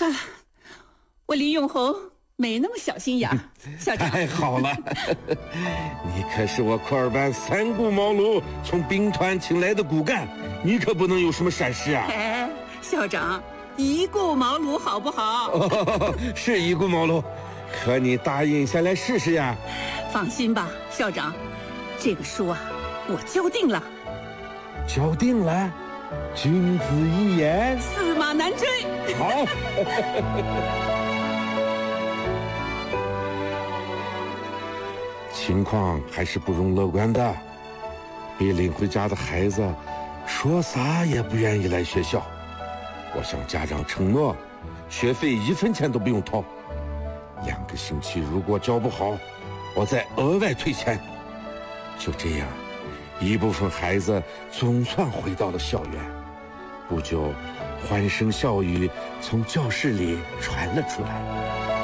我林永红没那么小心眼儿，校长。 太好了，你可是我科尔班三顾茅庐从兵团请来的骨干，你可不能有什么闪失啊！ 哎，校长，一顾茅庐好不好？ 是一顾茅庐，可你答应下来试试呀。 放心吧，校长，这个书啊，我交定了。 交定了，君子一言， 驷马难追。 好。情况还是不容乐观的，被领回家的孩子说啥也不愿意来学校。我向家长承诺，学费1分钱都不用掏，2个星期如果教不好，我再额外退钱。就这样，一部分孩子总算回到了校园。不久，欢声笑语从教室里传了出来。